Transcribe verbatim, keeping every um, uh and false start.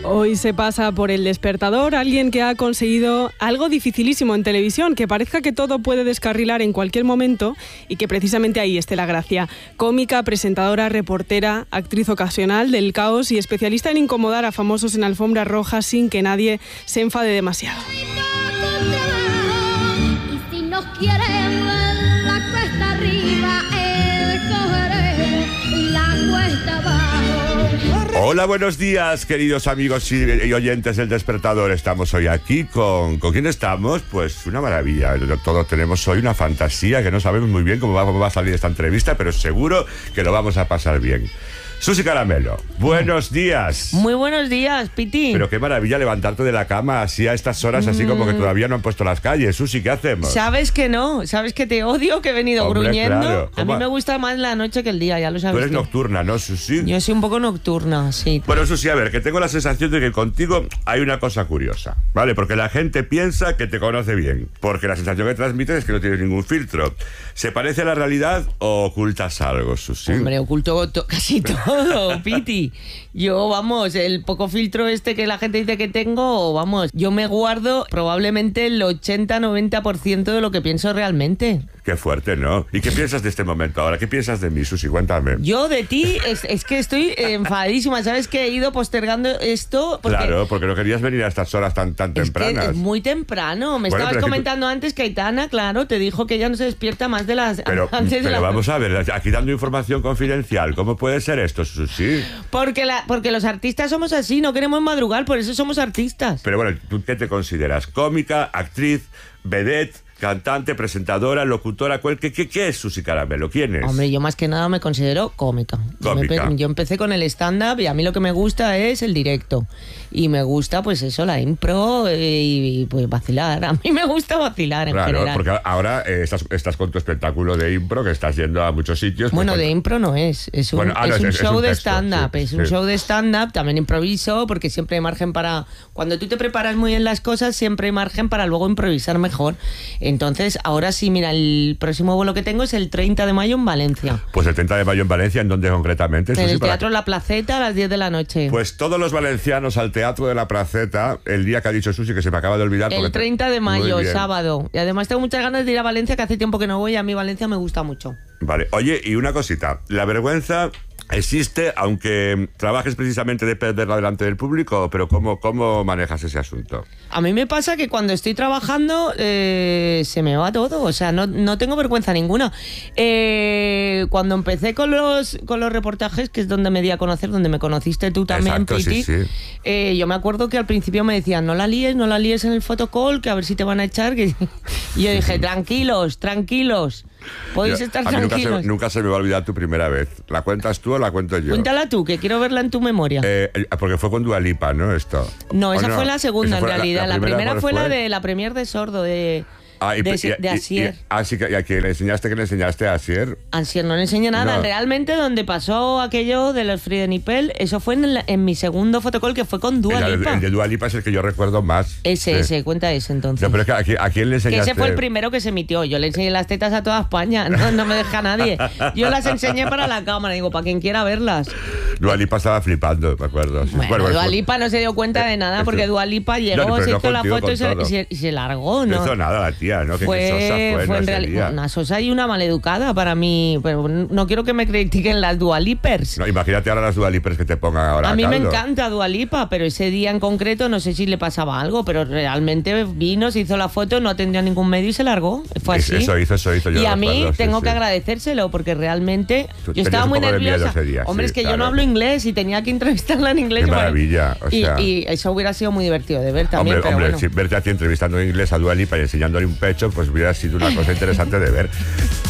Hoy se pasa por El Despertador alguien que ha conseguido algo dificilísimo en televisión, que parezca que todo puede descarrilar en cualquier momento y que precisamente ahí esté la gracia. Cómica, presentadora, reportera, actriz ocasional del caos y especialista en incomodar a famosos en alfombras rojas sin que nadie se enfade demasiado. Y si nos quieren la cuesta arriba, el cogeré la cuesta abajo. Hola, buenos días, queridos amigos y oyentes del Despertador. Estamos hoy aquí con... ¿Con quién estamos? Pues una maravilla. Todos tenemos hoy una fantasía que no sabemos muy bien cómo va, cómo va a salir esta entrevista, pero seguro que lo vamos a pasar bien. Susi Caramelo, buenos días. Muy buenos días, Piti. Pero qué maravilla levantarte de la cama así a estas horas, así como que todavía no han puesto las calles. Susi, ¿qué hacemos? Sabes que no, sabes que te odio, que he venido Hombre, gruñendo. claro. A mí me gusta más la noche que el día, ya lo sabes. Tú eres tú. nocturna, ¿no, Susi? Yo soy un poco nocturna, sí. Bueno, Susi, a ver, que tengo la sensación de que contigo hay una cosa curiosa, ¿vale? Porque la gente piensa que te conoce bien, porque la sensación que transmites es que no tienes ningún filtro. ¿Se parece a la realidad o ocultas algo, Susi? Hombre, oculto to- casi todo, Piti. Yo, vamos, el poco filtro este que la gente dice que tengo, vamos, yo me guardo probablemente el ochenta noventa por ciento de lo que pienso realmente. Qué fuerte, ¿no? ¿Y qué piensas de este momento ahora? ¿Qué piensas de mí, Susi? Cuéntame. Yo de ti, es, es que estoy enfadísima, ¿sabes? Que he ido postergando esto porque... Claro, porque no querías venir a estas horas tan, tan Es tempranas. que es muy temprano. Me Bueno, estabas pero comentando tú... antes que Aitana, claro, te dijo que ella no se despierta más de las... Pero, antes de pero la... vamos a ver, aquí dando información confidencial, ¿cómo puede ser esto, Susi? Porque, la, porque los artistas somos así, no queremos madrugar, por eso somos artistas. Pero bueno, ¿tú qué te consideras? ¿Cómica, actriz, vedette, cantante, presentadora, locutora? ¿Qué, qué, qué es Susi Caramelo? ¿Quién es? Hombre, yo más que nada me considero cómica. Cómica. Yo, me, yo empecé con el stand-up y a mí lo que me gusta es el directo. Y me gusta, pues eso, la impro y, y pues vacilar. A mí me gusta vacilar en Claro, general. porque ahora eh, estás, estás con tu espectáculo de impro, que estás yendo a muchos sitios. Bueno, pues, de impro no es, es un, Bueno, ah, no, es un es- es show un de texto, stand-up, sí, es un sí. show de stand-up, también improviso, porque siempre hay margen para... Cuando tú te preparas muy bien las cosas, siempre hay margen para luego improvisar mejor. Entonces, ahora sí, mira, el próximo vuelo que tengo es el treinta de mayo en Valencia. Pues el treinta de mayo en Valencia, ¿en dónde concretamente? En Susi, el para Teatro que- La Placeta a las diez de la noche. Pues todos los valencianos al Teatro de la Placeta, el día que ha dicho Susi, que se me acaba de olvidar. El porque te- treinta de Muy mayo, bien. sábado. Y además tengo muchas ganas de ir a Valencia, que hace tiempo que no voy, y a mí Valencia me gusta mucho. Vale, oye, y una cosita, la vergüenza existe aunque trabajes precisamente de perderla delante del público, pero ¿cómo, cómo manejas ese asunto? A mí me pasa que cuando estoy trabajando eh, se me va todo, o sea, no, no tengo vergüenza ninguna. Eh, cuando empecé con los, con los reportajes, que es donde me di a conocer, donde me conociste tú también, Exacto, Piti, sí, sí. eh, yo me acuerdo que al principio me decían, no la líes, no la líes en el photocall, que a ver si te van a echar. Que... Y yo dije, tranquilos, tranquilos, podéis Yo- estar a mí nunca tranquilos. se, nunca se me va a olvidar tu primera vez. ¿La cuentas tú o la cuento yo? Cuéntala tú, que quiero verla en tu memoria. Eh, eh, porque fue con Dua Lipa, ¿no? Esto. No, ¿O esa no? fue la segunda Esa en fue realidad. La, primera ¿cuál fue la de la premier de Sordo, de, Ah, y, de, y- de y- Asier. y- ah, sí, que- ¿y a quién le enseñaste que le enseñaste a Asier? Asier no le enseñé nada. No. Realmente donde pasó aquello de los Friedenipel, eso fue en, la- en mi segundo fotocall, que fue con Dua El, Lipa. el de Dua Lipa es el que yo recuerdo más. Ese, Sí. ese, cuenta ese entonces. No, pero es que ¿a, quién- a quién le Que enseñaste? ese fue el primero que se emitió. Yo le enseñé las tetas a toda España. No, no me deja nadie. Yo las enseñé para la cámara. Digo, para quien quiera verlas. Dua Lipa estaba flipando, me acuerdo. Sí. Bueno, Dua fue- Lipa no se dio cuenta de nada, Eh, porque eso- Dua Lipa llegó, No, pero se no hizo la contigo, foto con y se, todo. y se- y se largó, No ¿no? hizo nada la tía, ¿no? Que Fue, qué sosa fue, fue no en ese realidad día. una sosa y una maleducada para mí, pero no quiero que me critiquen las Dualipers. No, imagínate ahora las Dua Lipas que te pongan ahora. A mí me caldo. encanta Dualipa, pero ese día en concreto no sé si le pasaba algo, pero realmente vino, se hizo la foto, no atendió a ningún medio y se largó. Fue Es- así. Eso hizo, eso hizo. Yo Y a recuerdo, mí sí, tengo sí. que agradecérselo porque realmente Tú yo tenías estaba un muy poco de miedo nerviosa. ese día, Hombre, sí, es que claro. yo no hablo inglés y tenía que entrevistarla en inglés. Qué Bueno, maravilla, o y, sea. y eso hubiera sido muy divertido de ver también, Hombre, pero hombre, bueno. si verte a ti entrevistando en inglés a Dua Lipa y enseñándole un pecho, pues hubiera sido una cosa interesante de ver.